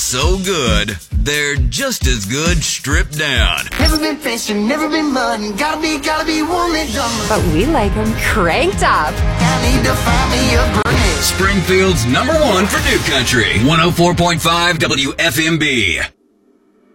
so good, they're just as good stripped down. Never been fishing, never been mudding. Gotta be one that done. But we like them cranked up. I need to find me a grenade. Springfield's #1 for New Country, 104.5 WFMB.